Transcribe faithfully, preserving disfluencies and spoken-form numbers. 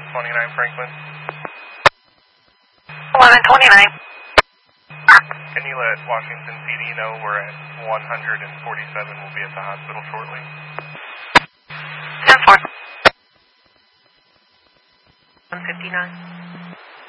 twenty-nine Franklin. eleven twenty-nine. Can you let Washington P D know we're at one forty-seven, we'll be at the hospital shortly? ten four. one fifty-nine.